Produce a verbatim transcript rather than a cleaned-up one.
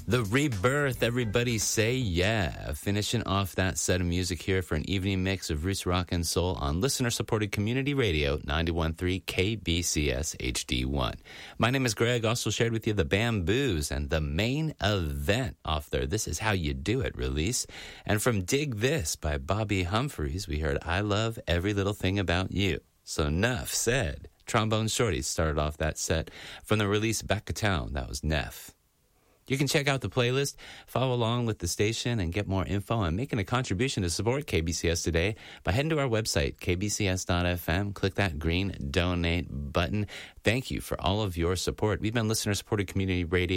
The Rebirth, everybody say yeah. Finishing off that set of music here for an evening mix of roots, rock, and soul on listener-supported community radio, ninety-one point three K B C S H D one. My name is Greg, also shared with you the Bamboos and the main event off their This Is How You Do It release. And from Dig This by Bobby Humphries, we heard I Love Every Little Thing About You. So enough said. Trombone Shorties started off that set from the release Back to Town. That was Neff. You can check out the playlist, follow along with the station, and get more info and making a contribution to support K B C S today by heading to our website, k b c s dot f m. Click that green donate button. Thank you for all of your support. We've been listener-supported community radio